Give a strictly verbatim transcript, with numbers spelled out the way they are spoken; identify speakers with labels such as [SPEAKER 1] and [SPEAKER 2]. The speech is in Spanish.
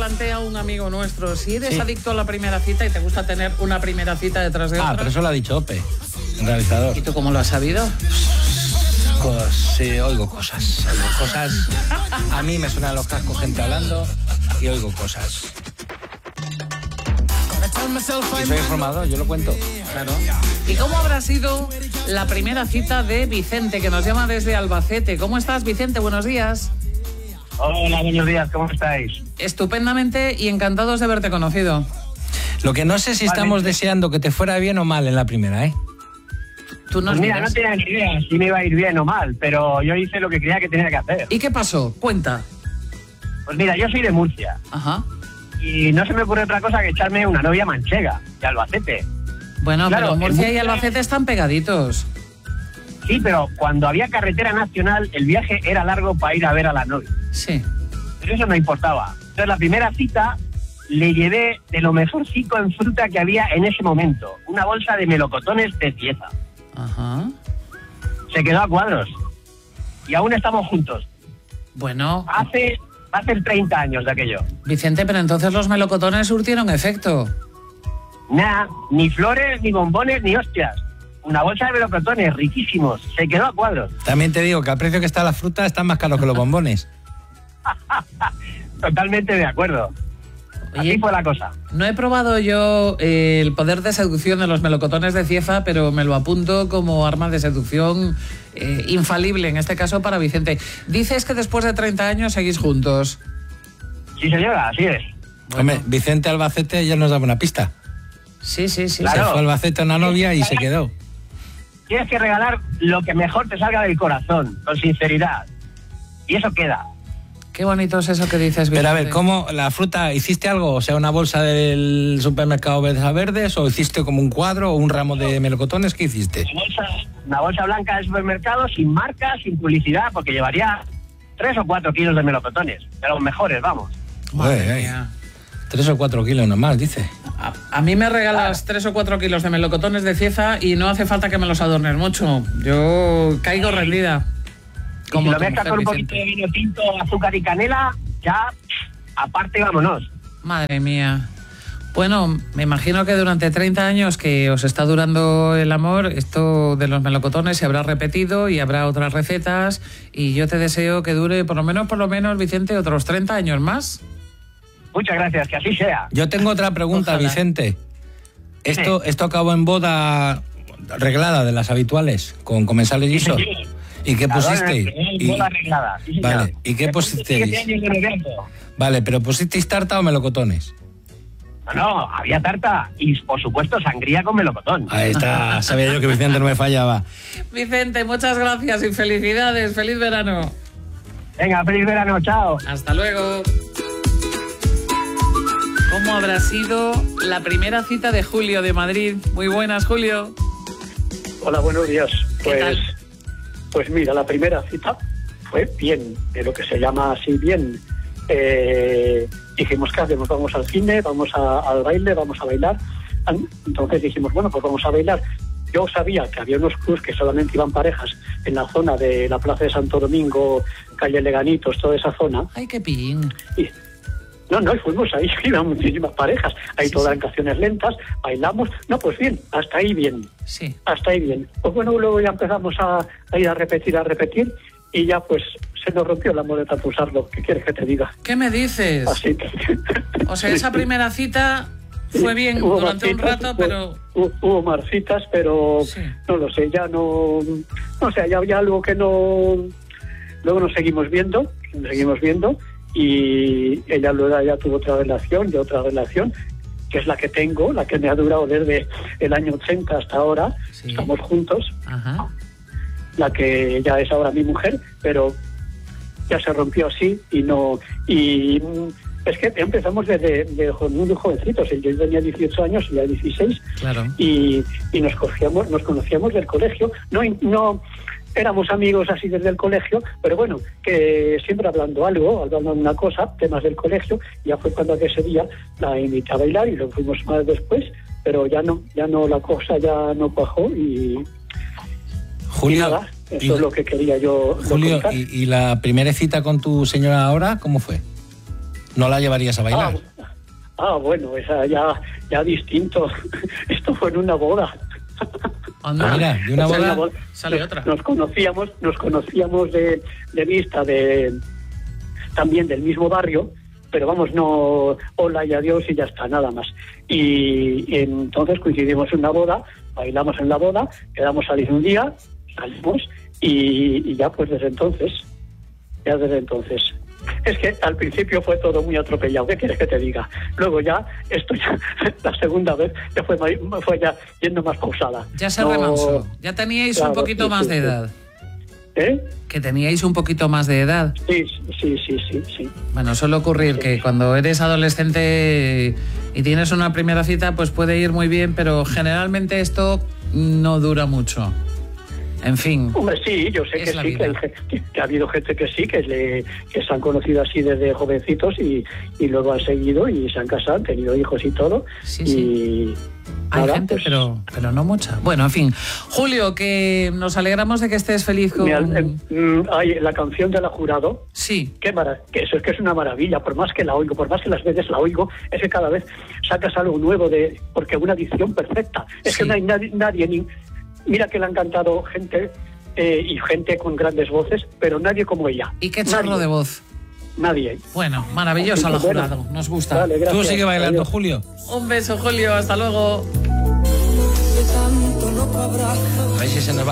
[SPEAKER 1] plantea un amigo nuestro. Si eres
[SPEAKER 2] sí.
[SPEAKER 1] adicto a la primera cita y te gusta tener una primera cita detrás de
[SPEAKER 2] ah,
[SPEAKER 1] otra...
[SPEAKER 2] Ah, pero eso lo ha dicho Ope, el realizador.
[SPEAKER 1] ¿Y tú cómo lo has sabido?
[SPEAKER 2] Pues sí, oigo cosas. Oigo cosas. A mí me suenan los cascos gente hablando y oigo cosas. Y soy informado, yo lo cuento.
[SPEAKER 1] Claro. ¿Y cómo habrá sido la primera cita de Vicente, que nos llama desde Albacete? ¿Cómo estás, Vicente? Buenos días.
[SPEAKER 3] Hola, buenos días, ¿cómo estáis?
[SPEAKER 1] Estupendamente y encantados de haberte conocido.
[SPEAKER 2] Lo que no sé si
[SPEAKER 3] vale.
[SPEAKER 2] estamos deseando que te fuera bien o mal en la primera, ¿eh?
[SPEAKER 1] Tú nos
[SPEAKER 3] Pues mira,
[SPEAKER 1] dirás.
[SPEAKER 3] no tenía ni idea si me iba a ir bien o mal, pero yo hice lo que creía que tenía que hacer.
[SPEAKER 1] ¿Y qué pasó? Cuenta.
[SPEAKER 3] Pues mira, yo soy de Murcia
[SPEAKER 1] Ajá.
[SPEAKER 3] y no se me ocurre otra cosa que echarme una novia manchega de Albacete.
[SPEAKER 1] Bueno,
[SPEAKER 3] Claro,
[SPEAKER 1] pero Murcia
[SPEAKER 3] en
[SPEAKER 1] y
[SPEAKER 3] Murcia-
[SPEAKER 1] Albacete están pegaditos.
[SPEAKER 3] Sí, pero cuando había carretera nacional, el viaje era largo para ir a ver a la novia.
[SPEAKER 1] Sí.
[SPEAKER 3] Pero eso no importaba. Entonces, la primera cita le llevé de lo mejorcico en fruta que había en ese momento. Una bolsa de melocotones de Cieza.
[SPEAKER 1] Ajá.
[SPEAKER 3] Se quedó a cuadros. Y aún estamos juntos.
[SPEAKER 1] Bueno,
[SPEAKER 3] Hace, hace treinta años de aquello.
[SPEAKER 1] Vicente, pero entonces los melocotones surtieron efecto.
[SPEAKER 3] Nada, ni flores, ni bombones, ni hostias. Una bolsa de melocotones riquísimos. Se quedó a cuadros.
[SPEAKER 2] También te digo que al precio que está la fruta están más caros que los bombones.
[SPEAKER 3] Totalmente de acuerdo.
[SPEAKER 1] Oye,
[SPEAKER 3] Así fue la cosa.
[SPEAKER 1] no he probado yo eh, el poder de seducción de los melocotones de Cieza, pero me lo apunto como arma de seducción eh, infalible, en este caso para Vicente. Dices que después de treinta años seguís juntos.
[SPEAKER 3] Sí, señora, así es.
[SPEAKER 2] Hombre, Vicente Albacete ya nos daba una pista.
[SPEAKER 1] Sí, sí, sí.
[SPEAKER 3] Claro.
[SPEAKER 2] Se fue a Albacete a una novia y se quedó.
[SPEAKER 3] Tienes que regalar lo que mejor te salga del corazón, con sinceridad. Y eso queda.
[SPEAKER 1] Qué bonito es eso que dices, Vicente.
[SPEAKER 2] Pero a ver, ¿cómo la fruta, hiciste algo? O sea, una bolsa del supermercado Verdes a Verdes, o hiciste como un cuadro o un ramo de melocotones, ¿qué hiciste?
[SPEAKER 3] Una bolsa, una bolsa blanca de supermercado, sin marca, sin publicidad, porque llevaría tres o cuatro kilos de melocotones. De los mejores, vamos.
[SPEAKER 1] Madre
[SPEAKER 2] Uy,
[SPEAKER 1] mía.
[SPEAKER 2] Tres o cuatro kilos nomás, dice.
[SPEAKER 1] A, a mí me regalas tres o cuatro kilos de melocotones de Cieza y no hace falta que me los adornes mucho. Yo caigo rendida.
[SPEAKER 3] Y
[SPEAKER 1] Como
[SPEAKER 3] si lo
[SPEAKER 1] tu
[SPEAKER 3] mezclas
[SPEAKER 1] mujer,
[SPEAKER 3] con un
[SPEAKER 1] Vicente.
[SPEAKER 3] poquito de vino tinto, azúcar y canela, ya, aparte, vámonos.
[SPEAKER 1] Madre mía. Bueno, me imagino que durante treinta años que os está durando el amor, esto de los melocotones se habrá repetido y habrá otras recetas, y yo te deseo que dure por lo menos, por lo menos, Vicente, otros treinta años más.
[SPEAKER 3] Muchas gracias, que así sea.
[SPEAKER 2] Yo tengo otra pregunta,
[SPEAKER 1] Ojalá.
[SPEAKER 2] Vicente. Esto, esto acabó en boda arreglada de las habituales, con comensales y eso.
[SPEAKER 3] Sí,
[SPEAKER 2] ¿Y qué
[SPEAKER 3] la
[SPEAKER 2] pusisteis?
[SPEAKER 3] dona es
[SPEAKER 2] Y-
[SPEAKER 3] boda arreglada, sí, señor.
[SPEAKER 2] Vale, ¿y qué
[SPEAKER 3] Después de
[SPEAKER 2] pusisteis?
[SPEAKER 3] siete años de noviazgo.
[SPEAKER 2] Vale, pero ¿pusisteis tarta o melocotones?
[SPEAKER 3] No, no, había tarta y, por supuesto, sangría con melocotón.
[SPEAKER 2] Ahí está, sabía yo que Vicente no me fallaba.
[SPEAKER 1] Vicente, muchas gracias y felicidades. Feliz verano.
[SPEAKER 3] Venga, feliz verano, chao.
[SPEAKER 1] Hasta luego. ¿Cómo habrá sido la primera cita de Julio de Madrid? Muy buenas, Julio.
[SPEAKER 4] Hola, buenos días.
[SPEAKER 1] ¿Qué
[SPEAKER 4] Pues,
[SPEAKER 1] tal?
[SPEAKER 4] pues mira, la primera cita fue bien, de lo que se llama así bien. Eh, dijimos, ¿qué hacemos? Vamos al cine, vamos a- al baile, vamos a bailar. Entonces dijimos, bueno, pues vamos a bailar. Yo sabía que había unos clubs que solamente iban parejas en la zona de la Plaza de Santo Domingo, calle Leganitos, toda esa zona.
[SPEAKER 1] Ay, qué pillín.
[SPEAKER 4] Y, no, no, y fuimos ahí, iban muchísimas parejas. Ahí
[SPEAKER 1] Sí,
[SPEAKER 4] todas
[SPEAKER 1] sí.
[SPEAKER 4] en canciones lentas, bailamos. No, pues bien, hasta ahí bien.
[SPEAKER 1] Sí.
[SPEAKER 4] Hasta ahí bien. Pues bueno, luego ya empezamos a, a ir a repetir, a repetir, y ya pues se nos rompió la muleta para usarlo. ¿Qué quieres que te diga?
[SPEAKER 1] ¿Qué me dices?
[SPEAKER 4] Así que...
[SPEAKER 1] O sea, esa primera cita fue bien
[SPEAKER 4] Hubo
[SPEAKER 1] durante un
[SPEAKER 4] marcitas,
[SPEAKER 1] rato,
[SPEAKER 4] hubo-
[SPEAKER 1] pero...
[SPEAKER 4] Hubo, hubo marcitas, pero
[SPEAKER 1] Sí.
[SPEAKER 4] no lo sé, ya no... No sé, ya había algo que no... Luego nos seguimos viendo, nos seguimos viendo, y ella luego ya tuvo otra relación, y otra relación, que es la que tengo, la que me ha durado desde el año ochenta hasta ahora.
[SPEAKER 1] Sí.
[SPEAKER 4] Estamos juntos.
[SPEAKER 1] Ajá.
[SPEAKER 4] La que ya es ahora mi mujer, pero ya se rompió así y no... Y mm, es que empezamos desde de, muy jovencitos. Yo tenía dieciocho años y ya dieciséis,
[SPEAKER 1] Claro.
[SPEAKER 4] y, y nos cogíamos, nos conocíamos del colegio. No, no éramos amigos así desde el colegio, pero bueno, que siempre hablando algo, hablando de una cosa, temas del colegio. Ya fue cuando ese día la invité a bailar y lo fuimos más después, pero ya no, ya no, la cosa ya no cuajó y... Y
[SPEAKER 2] Julio,
[SPEAKER 4] nada, eso
[SPEAKER 2] y-
[SPEAKER 4] es lo que quería yo
[SPEAKER 2] Julio
[SPEAKER 4] contar.
[SPEAKER 2] ¿y, y la primera cita con tu señora ahora, cómo fue? ¿No la llevarías a bailar?
[SPEAKER 4] Ah, ah, bueno, esa ya, ya distinto. Esto fue en una boda.
[SPEAKER 1] Anda,
[SPEAKER 2] mira, de una
[SPEAKER 4] Fue en
[SPEAKER 2] boda
[SPEAKER 4] una boda.
[SPEAKER 1] sale
[SPEAKER 4] nos,
[SPEAKER 1] otra.
[SPEAKER 4] Nos conocíamos, nos conocíamos de, de vista, de también del mismo barrio, pero vamos, no, hola y adiós y ya está, nada más. Y, y entonces coincidimos en una boda, bailamos en la boda, quedamos salir un día, salimos y, y ya pues desde entonces, ya desde entonces. Es que al principio fue todo muy atropellado, ¿qué quieres que te diga? Luego ya, esto ya, la segunda vez, ya fue, fue ya yendo más pausada.
[SPEAKER 1] Ya se
[SPEAKER 4] No,
[SPEAKER 1] remansó. Ya teníais
[SPEAKER 4] claro,
[SPEAKER 1] un poquito
[SPEAKER 4] sí,
[SPEAKER 1] más
[SPEAKER 4] sí,
[SPEAKER 1] de
[SPEAKER 4] sí.
[SPEAKER 1] edad.
[SPEAKER 4] ¿Eh?
[SPEAKER 1] Que teníais un poquito más de edad.
[SPEAKER 4] Sí, sí, sí, sí, sí.
[SPEAKER 1] Bueno, suele ocurrir que cuando eres adolescente y tienes una primera cita, pues puede ir muy bien, pero generalmente esto no dura mucho. En fin.
[SPEAKER 4] Hombre, sí, yo sé
[SPEAKER 1] Es
[SPEAKER 4] que
[SPEAKER 1] la
[SPEAKER 4] sí,
[SPEAKER 1] vida.
[SPEAKER 4] que, hay, ge- que, que ha habido gente que sí, que, le, que se han conocido así desde jovencitos y, y luego han seguido y se han casado, han tenido hijos y todo.
[SPEAKER 1] Sí,
[SPEAKER 4] y
[SPEAKER 1] sí. Hay
[SPEAKER 4] nada,
[SPEAKER 1] gente,
[SPEAKER 4] pues,
[SPEAKER 1] pero, pero no mucha. Bueno, en fin. Julio, que nos alegramos de que estés feliz con...
[SPEAKER 4] mira, eh, mm, hay la canción de la Jurado,
[SPEAKER 1] Sí.
[SPEAKER 4] qué mara- que eso es que es una maravilla, por más que la oigo, por más que las veces la oigo, es que cada vez sacas algo nuevo de, porque una dicción perfecta. Es
[SPEAKER 1] Sí.
[SPEAKER 4] que no hay nadie, nadie ni, mira que le han cantado gente eh, y gente con grandes voces, pero nadie como ella.
[SPEAKER 1] ¿Y qué chorro
[SPEAKER 4] Nadie,
[SPEAKER 1] de voz?
[SPEAKER 4] Nadie.
[SPEAKER 1] Bueno, maravilloso la
[SPEAKER 4] Bueno.
[SPEAKER 1] Jurado. Nos gusta.
[SPEAKER 4] Vale, gracias.
[SPEAKER 2] Tú sigue bailando,
[SPEAKER 4] Adiós.
[SPEAKER 2] Julio.
[SPEAKER 1] Un beso, Julio. Hasta luego.
[SPEAKER 2] A ver si se nos va